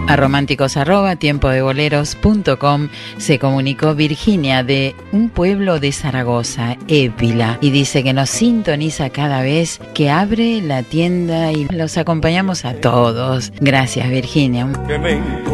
A románticos@tiempodeboleros.com se comunicó Virginia de un pueblo de Zaragoza, Épila, y dice que nos sintoniza cada vez que abre la tienda y los acompañamos a todos. Gracias, Virginia.